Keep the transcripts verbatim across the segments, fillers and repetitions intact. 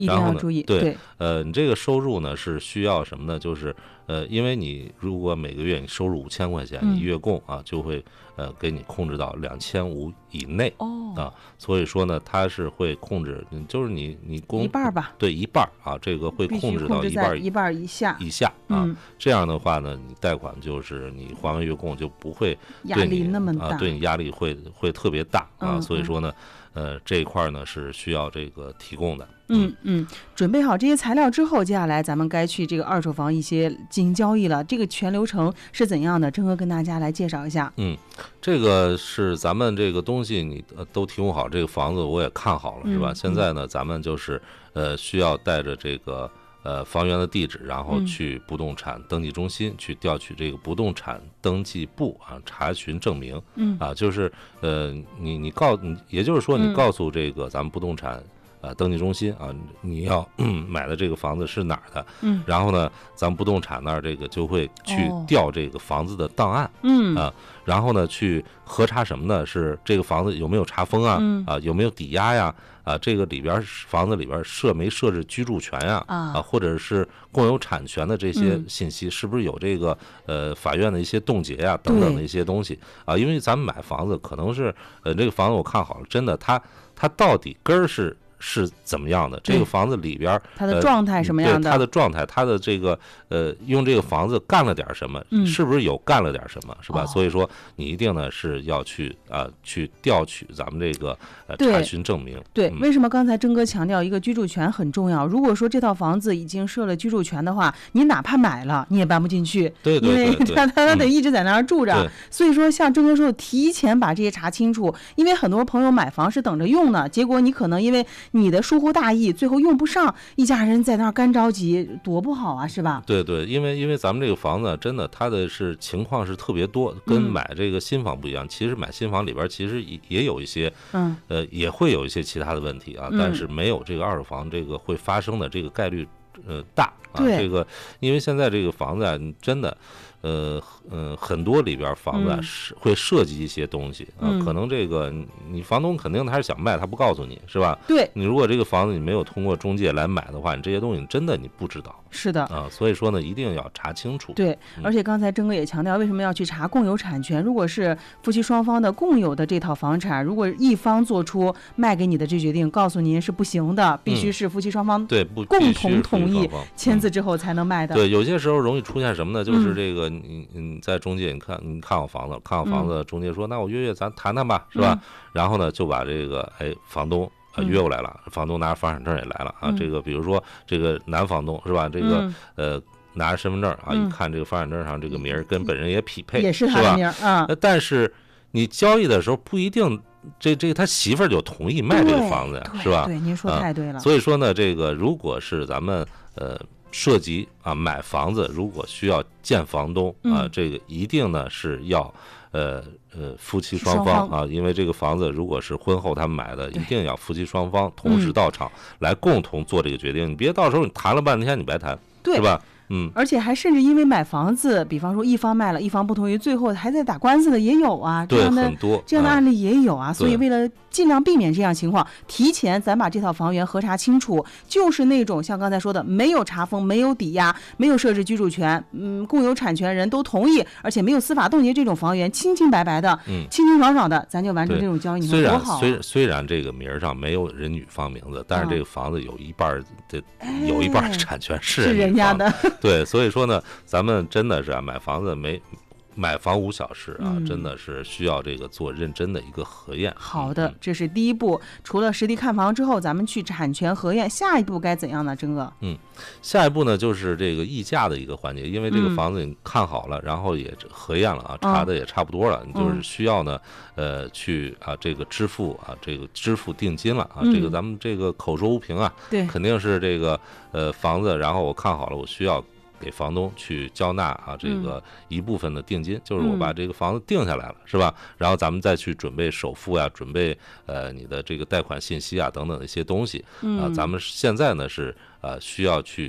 一定要注意。 对， 对呃，你这个收入呢是需要什么呢？就是呃，因为你如果每个月你收入五千块钱， 嗯你月供啊就会呃给你控制到两千五以内。 哦啊，所以说呢，它是会控制，嗯就是你你供一半吧， 对一半啊，这个会必须控制到控制一半在一半以下以下啊。 嗯这样的话呢，你贷款就是你还完月供就不会压对你力那么大， 啊，对你压力会会特别大啊。 嗯所以说呢，呃，这一块呢是需要这个提供的。 嗯嗯，准备好这些材料之后，接下来咱们该去这个二手房一些进行交易了。这个全流程是怎样的？郑哥跟大家来介绍一下。 嗯，这个是咱们这个东西你呃都提供好，这个房子我也看好了，是吧？ 嗯现在呢，咱们就是呃需要带着这个呃房源的地址，然后去不动产登记中心去调取这个不动产登记簿啊查询证明。 嗯啊，就是呃你你告你，也就是说你告诉这个咱们不动产。呃，登记中心啊，你要、嗯、买的这个房子是哪儿的？ 嗯， 然后呢，咱们不动产那儿这个就会去调这个房子的档案， 嗯啊，然后呢去核查什么呢？是这个房子有没有查封啊？ 嗯、 啊，有没有抵押呀？啊，这个里边房子里边设没设置居住权呀？ 啊， 或者是共有产权的这些信息， 嗯、 是不是有这个呃法院的一些冻结呀等等的一些东西啊？因为咱们买房子可能是呃这个房子我看好了，真的它它到底根儿是。是怎么样的？这个房子里边它的状态什么样的？ 呃、它的状态，它的这个呃，用这个房子干了点什么？ 嗯、 是不是有干了点什么？是吧？ 哦、 所以说你一定呢是要去啊、呃、去调取咱们这个呃查询证明。 对， 嗯、 为什么刚才征哥强调一个居住权很重要？如果说这套房子已经设了居住权的话，你哪怕买了，你也搬不进去。 对对对， 因为他他得一直在那儿住着。 嗯、 所以说，像征哥说，提前把这些查清楚，因为很多朋友买房是等着用呢，结果你可能因为你的疏忽大意，最后用不上，一家人在那儿干着急，多不好啊，是吧？ 对对，因为因为咱们这个房子真的，它的是情况是特别多，跟买这个新房不一样。嗯、其实买新房里边其实也也有一些， 嗯， 呃，也会有一些其他的问题啊， 嗯、 但是没有这个二手房这个会发生的这个概率，呃，大啊。 对， 这个因为现在这个房子啊，真的。呃呃，很多里边房子啊是会涉及一些东西啊， 嗯、 可能这个你房东肯定他是想卖，他不告诉你是吧？ 对， 你如果这个房子你没有通过中介来买的话，你这些东西真的你不知道。 是的啊，所以说呢，一定要查清楚。 对，而且刚才征哥也强调，为什么要去查共有产权？如果是夫妻双方的共有的这套房产，如果一方做出卖给你的这决定，告诉您是不行的，必须是夫妻双方对不共同同意、 嗯、 签字之后才能卖的。 对，有些时候容易出现什么呢？就是这个你你在中介，你看你看好房子，看好房子，中介说、嗯、那我约约咱谈谈吧，是吧？嗯、然后呢就把这个哎房东。啊，约过来了，房东拿着房产证也来了啊。 嗯、 这个比如说这个男房东是吧？这个、 嗯、 呃拿着身份证啊， 嗯、 一看这个房产证上这个名儿跟本人也匹配， 也是他的名啊。 但是你交易的时候不一定，这这他媳妇儿就同意卖这个房子呀，是吧？ 对，您说太对了、 啊。所以说呢，这个如果是咱们呃涉及啊买房子，如果需要见房东啊， 嗯、 这个一定呢是要。呃呃，夫妻双方啊，因为这个房子如果是婚后他们买的，一定要夫妻双方同时到场来共同做这个决定。 嗯、 你别到时候你谈了半天你白谈， 对是吧？嗯， 而且还甚至因为买房子，比方说一方卖了，一方不同意，最后还在打官司的也有啊，这样的很多这样的案例也有啊。 嗯、 所以为了尽量避免这样情况，提前咱把这套房源核查清楚，就是那种像刚才说的没有查封、没有抵押、没有设置居住权，嗯，共有产权人都同意，而且没有司法冻结这种房源，清清白白的， 嗯， 清清爽爽的，咱就完成这种交易，你说多好、啊。 虽然虽虽然这个名上没有人女方名字，但是这个房子有一半的、嗯、有一半产权是人, 是人家的， 对，所以说呢。咱们真的是啊，买房子没买房无小事啊， 嗯、 真的是需要这个做认真的一个核验。 好的，这是第一步。除了实地看房之后，咱们去产权核验，下一步该怎样呢？征哥， 嗯，下一步呢就是这个议价的一个环节，因为这个房子你看好了，嗯、然后也核验了啊，查的也差不多了， 嗯、 你就是需要呢，呃，去啊这个支付啊这个支付定金了啊， 嗯、 这个咱们这个口说无凭啊， 对， 肯定是这个呃房子，然后我看好了，我需要。给房东去交纳啊，这个一部分的定金， 嗯、 就是我把这个房子定下来了，是吧？然后咱们再去准备首付呀、啊，准备呃你的这个贷款信息啊等等的一些东西啊。 嗯、 咱们现在呢是呃需要去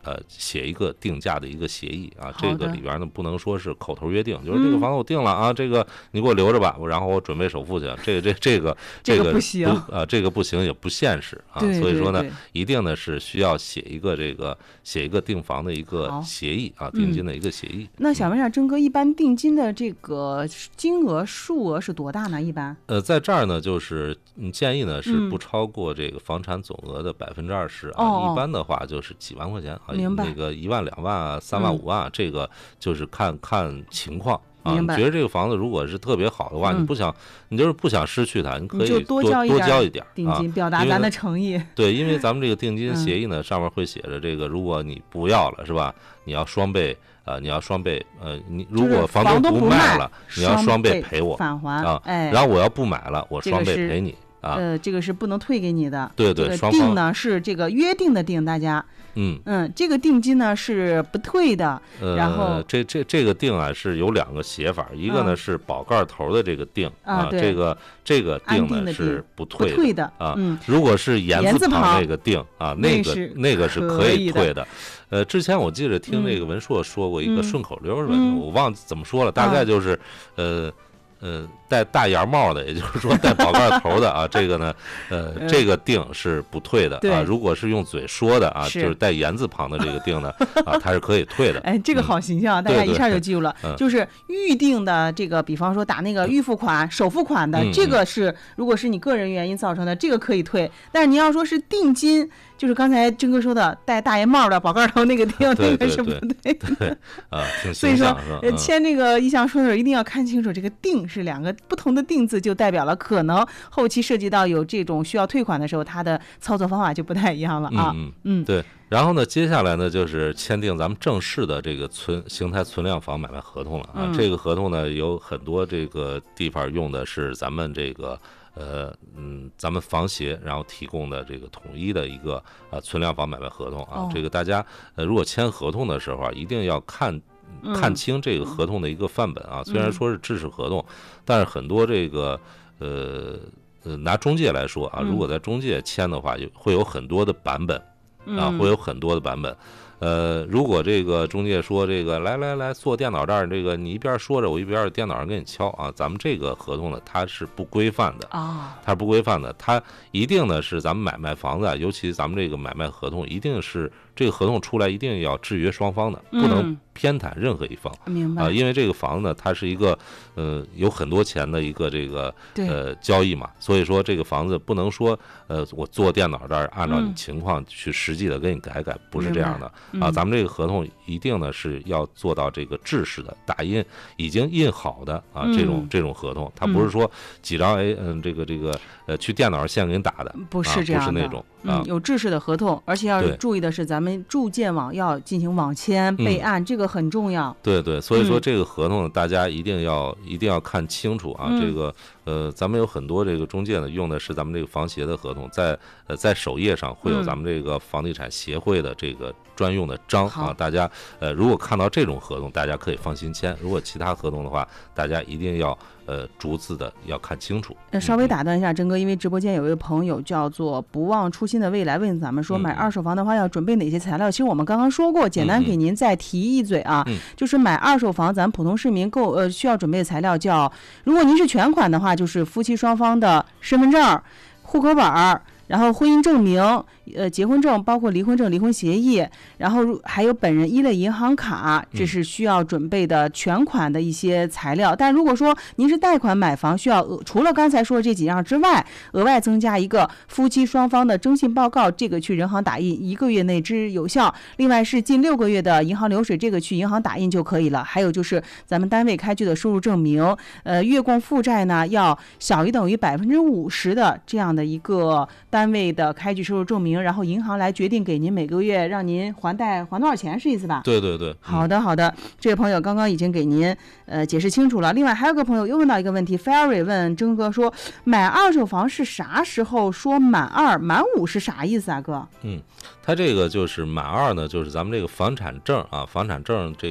呃写一个定价的一个协议啊， 好的这个里边呢不能说是口头约定，就是这个房子我定了啊，这个你给我留着吧，然后我准备首付去，这个这这个这个个不行啊，这个不行也不现实啊， 对所以说呢对对， 一定呢是需要写一个这个写一个订房的一个好协议啊，定金的一个协议。 那想问一下，征哥，一般定金的这个金额数额是多大呢？一般？ 呃，在这儿呢，就是嗯建议呢是嗯不超过这个房产总额的百分之二十啊。 哦哦一般的话就是几万块钱啊， 明白那个一万两万啊，三万五万啊，这个就是看看情况。啊， 明白你觉得这个房子如果是特别好的话， 嗯你不想，你就是不想失去它，你可你就以多多交一点儿多交一点儿啊定金，表达咱的诚意。 对，因为咱们这个定金嗯协议呢，上面会写着这个，如果你不要了，是吧？你要双倍，呃，你要双倍，呃，你如就是果房房东不不卖了，你要双倍倍赔我返还啊。 哎， 然后我要不买了，我双这个是倍赔你啊。 呃，这个是不能退给你的。 对对这个双方定呢是这个约定的定，大家。 嗯， 嗯，这个定金呢是不退的。然后呃，这这这个定啊是有两个写法，一个呢嗯是宝盖头的这个定啊对这个这个安定定的定呢是不不退退的啊。 嗯， 如果是言言字字旁旁那个定啊，那个那是那个是可可以的以退的。呃，之前我记得听那个文硕说过一个嗯顺口溜是吧？ 嗯我忘怎么说了，大啊概就是呃。呃，戴大檐帽的，也就是说戴宝盖头的啊，这个呢，呃， 嗯这个定是不退的啊。 对如果是用嘴说的啊， 是就是带言字旁的这个定呢，啊，它是可以退的。 哎，这个好形象，大家对对一下就记住了。 嗯就是预定的这个，比方说打那个预付款、首付款的， 嗯这个是如果是你个人原因造成的，这个可以退。但是你要说是定金，就是刚才征哥说的戴大檐帽的宝盖头那个定，那对对个是不对对的。 啊，挺所以说形象是吧？ 呃， 嗯签这个意向书的时候一定要看清楚，这个定是两个不同的定字，就代表了可能后期涉及到有这种需要退款的时候，它的操作方法就不太一样了啊。 嗯嗯， 对。然后呢，接下来呢就是签订咱们正式的这个存邢台存量房买卖合同了啊。 嗯这个合同呢有很多这个地方用的是咱们这个呃嗯咱们房协然后提供的这个统一的一个呃存量房买卖合同啊。 哦这个大家呃如果签合同的时候啊，一定要看。 嗯看清这个合同的一个范本啊，虽然说是制式合同，但是很多这个呃呃拿中介来说啊， 嗯如果在中介签的话，有会有很多的版本。啊， 嗯会有很多的版本。呃，如果这个中介说这个来来来坐电脑这儿，这个你一边说着，我一边电脑上给你敲啊，咱们这个合同呢，它是不规范的啊， 它是不规范的，它一定呢是咱们买卖房子啊，尤其咱们这个买卖合同，一定是这个合同出来一定要制约双方的，不能嗯偏袒任何一方。 明白啊，因为这个房子呢，它是一个呃有很多钱的一个这个对呃交易嘛，所以说这个房子不能说呃我坐电脑这儿按照你嗯情况去实际的给你改改，不是这样的啊。 明白嗯咱们这个合同一定呢是要做到这个制式的打印，已经印好的啊这种嗯这种合同，它不是说几张哎嗯这个这个呃去电脑上现给你打的， 不啊是这样的， 不是那种啊嗯，有制式的合同，而且要对注意的是，咱们住建网要进行网签备案，这个很重要。 对对，所以说嗯这个合同呢，大家一定要一定要看清楚啊。 嗯这个呃，咱们有很多这个中介呢，用的是咱们这个房协的合同，在呃在首页上会有嗯咱们这个房地产协会的这个专用的章好啊。大家呃如果看到这种合同，大家可以放心签；如果其他合同的话，大家一定要呃逐字的要看清楚。 呃，稍微嗯打断一下，真哥，因为直播间有一位朋友叫做不忘初心的未来，问咱们说嗯买二手房的话要准备哪些材料？其实我们刚刚说过，简单给您再提一嘴啊， 嗯就是买二手房，咱普通市民购呃需要准备的材料叫，如果您是全款的话，就是夫妻双方的身份证、户口本儿。然后婚姻证明、呃结婚证，包括离婚证、离婚协议，然后如还有本人一类银行卡，这是需要准备的全款的一些材料。但如果说您是贷款买房，需要额除了刚才说的这几样之外，额外增加一个夫妻双方的征信报告，这个去人行打印一个月内之有效。另外是近六个月的银行流水，这个去银行打印就可以了。还有就是咱们单位开具的收入证明，呃，月供负债呢要小于等于百分之五十的这样的一个单位的开具收入证明，然后银行来决定给您每个月让您还贷还多少钱，是意思吧？ 对对对， 好的，好的，这位朋友刚刚已经给您呃解释清楚了。另外还有个朋友又问到一个问题 ，Ferry 问征哥说，买二手房是啥时候说满二满五是啥意思啊，哥？ 嗯，它这个就是满二呢，就是咱们这个房产证啊，房产证这个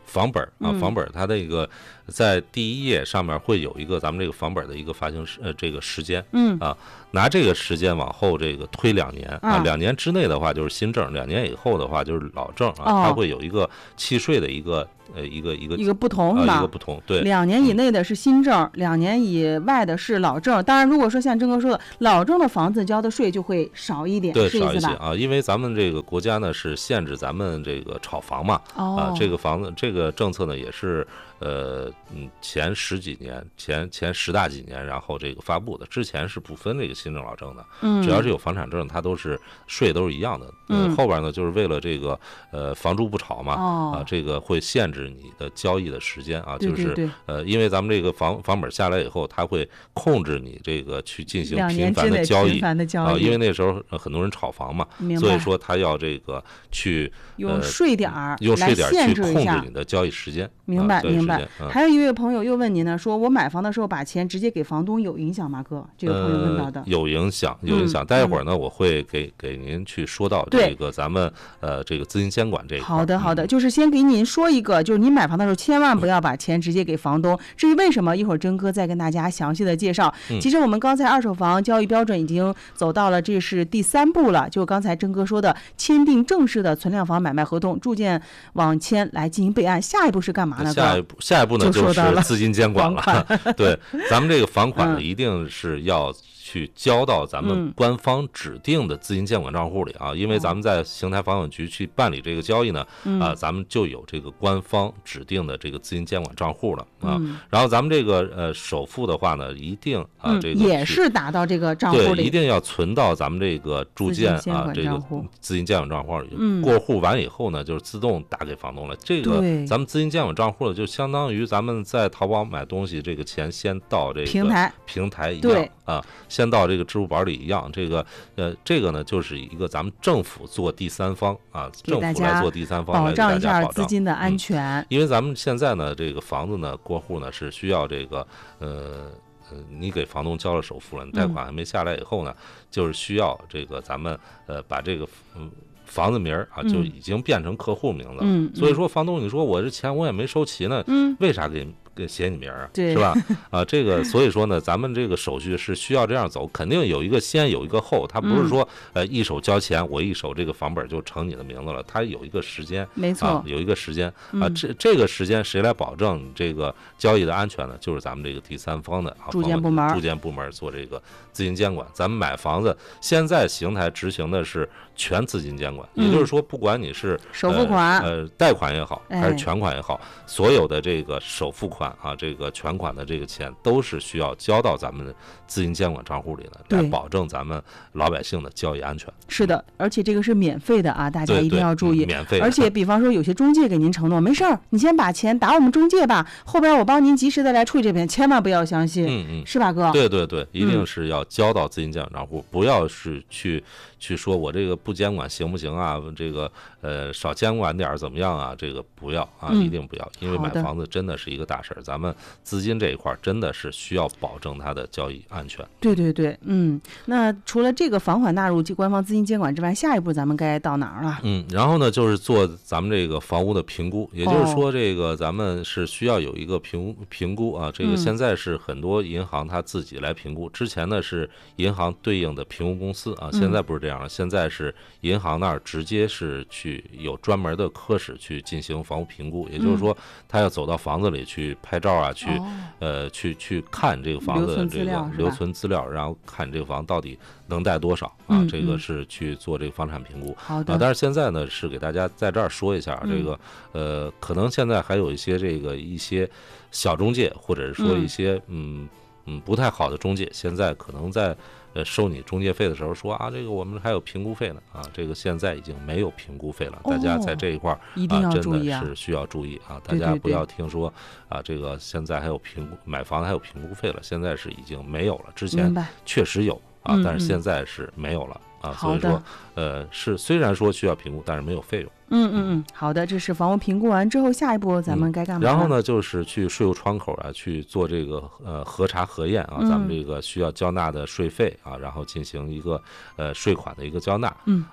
房本啊， 嗯房本它的一个在第一页上面会有一个咱们这个房本的一个发行时呃这个时间， 嗯啊，拿这个时间往后这个推两年啊， 啊两年之内的话就是新证，两年以后的话就是老证啊， 哦它会有一个契税的一个呃一个一个一个不同呃是吧？ 一个不同，对， 两年以内的是新证，两年以外的是老证。当然，如果说像郑哥说的，老证的房子交的税就会少一点， 对， 是意思吧？ 少一些啊，因为咱们这个国家呢是限制咱们这个炒房嘛， 哦， 啊，这个房子这个政策呢也是呃嗯前十几年前前十大几年，然后这个发布的，之前是不分这个新证老证的， 嗯， 只要是有房产证，它都是税都是一样的。 嗯呃、后边呢就是为了这个呃房住不炒嘛， 哦啊，这个会限制你的交易的时间啊，就是对对对呃，因为咱们这个房房本下来以后，它会控制你这个去进行两频年之内繁的交易频繁的交啊， 易， 因为那时候呃很多人炒房嘛， 明白所以说他要这个去用呃税点儿用来税点儿去限制一下控制你。的交易时间， 明白啊交易时明白间嗯还有一位朋友又问您呢，说我买房的时候把钱直接给房东有影响吗？哥，这个朋友问到的呃。有影响，有影响。 嗯待会儿呢，我会给给您去说到对这个咱们呃这个资金监管这一块。 好的，好的， 嗯就是先给您说一个，就是您买房的时候千万不要把钱直接给房东。至于为什么，一会儿真哥再跟大家详细的介绍。 嗯其实我们刚才二手房交易标准已经走到了，这是第三步了，就刚才真哥说的，签订正式的存量房买卖合同，住建网签来进行备案。下一步是干嘛呢？哥？ 下一步，下一步呢就说到了是资金监管房了。对，咱们这个房款呢， 嗯一定是要去交到咱们嗯官方指定的资金监管账户里啊，因为咱们在邢台房管局去办理这个交易呢， 嗯啊，咱们就有这个官方指定的这个资金监管账户了啊。 嗯然后咱们这个呃首付的话呢，一定啊嗯， 这个也去是打到这个账户对， 里。 一定要存到咱们这个住建资金监管啊这个账户资金监管账户里。 嗯过户完以后呢，就是自动打给房东了。这个对咱们资金监管账户呢，就相当于咱们在淘宝买东西，这个钱先到这个平台平台一对样啊，先到这个支付宝里一样。这个呃，这个呢，就是一个咱们政府做第三方啊，政府给大家来做第三方来给保障一下大家保障资金的安嗯全。 因为咱们现在呢，这个房子呢过户呢是需要这个呃呃，你给房东交了首付了，你贷款还没下来以后呢，就是需要这个咱们呃把这个嗯房子名儿啊嗯就已经变成客户名字了。 嗯所以说房东，你说我这钱我也没收齐呢， 嗯， 为啥给给写你名儿啊？ 对是吧？啊，这个所以说呢，咱们这个手续是需要这样走，肯定有一个先有一个后，它不是嗯说呃一手交钱，我一手这个房本就成你的名字了，它有一个时间。 没错。 啊，有一个时间啊， 嗯这这个时间谁来保证你这个交易的安全呢？就是咱们这个第三方的啊， 住建部门儿住建部门儿做这个资金监管。咱们买房子，现在邢台执行的是全资金监管，也就是说，不管你是首付款呃呃贷款也好，还哎是全款也好，所有的这个首付款啊，这个全款的这个钱都是需要交到咱们的资金监管账户里的，来对保证咱们老百姓的交易安全。 是的，而且这个是免费的啊，大家一定对对要注意。 嗯免费的。 而且，比方说有些中介给您承诺，没事儿，你先把钱打我们中介吧，后边我帮您及时的来处理这边，千万不要相信， 嗯嗯。 是吧，哥？ 对对对，一嗯定是要交到资金监管账户，不要是去去说我这个不监管行不行啊？这个呃少监管点儿怎么样啊？这个不要啊， 嗯一定不要，因为好的买房子真的是一个大事儿，咱们资金这一块儿真的是需要保证它的交易安全。 对对对，嗯，那除了这个房款纳入官方资金监管之外，下一步咱们该到哪儿了？ 嗯，然后呢，就是做咱们这个房屋的评估，也就是哦说，这个咱们是需要有一个评评估啊。这个嗯现在是很多银行它自己来评估，之前呢是银行对应的评估公司啊，现在不是这样了，现在是银行那儿直接是去有专门的科室去进行房屋评估，也就是说，他要走到房子里去拍照啊，去哦呃去去看这个房子留存资的这个料是吧留存资料，然后看这个房到底能贷多少啊嗯， 这个嗯是去做这个房产评估。啊， 好的， 但是现在呢，是给大家在这儿说一下， 嗯这个呃，可能现在还有一些这个一些小中介，或者是说嗯一些嗯嗯不太好的中介，现在可能在呃收你中介费的时候说啊，这个我们还有评估费呢啊，这个现在已经没有评估费了，大家在这一块儿一定要啊，真注意啊的！是需要注意啊，大对对对家不要听说啊，这个现在还有评估买房还有评估费了，现在是已经没有了，之前明白， 确实有啊嗯， 但是嗯现在是没有了啊， 好的所以说呃是虽然说需要评估，但是没有费用。 嗯嗯嗯，好的，这是房屋评估完之后，下一步咱们该干嘛？ 然后？呢，就是去税务窗口啊，去做这个呃核查核验啊， 嗯咱们这个需要交纳的税费啊，然后进行一个呃税款的一个交纳。 嗯啊，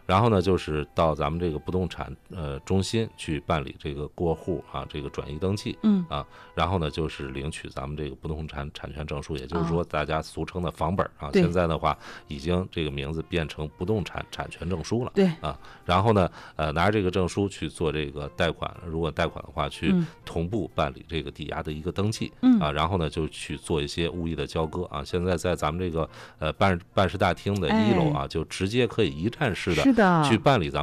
然后呢，就是到咱们这个不动产呃中心去办理这个过户啊，这个转移登记， 嗯啊，然后呢就是领取咱们这个不动产产权证书，也就是说大家俗称的房本啊。现在的话，已经这个名字变成不动产产权证书了。 对啊，然后呢，呃，拿着这个证书去做这个贷款，如果贷款的话，去同步办理这个抵押的一个登记， 嗯啊，然后呢就去做一些物业的交割啊。现在在咱们这个呃办办事大厅的一楼啊，就直接可以一站式的去办理咱们。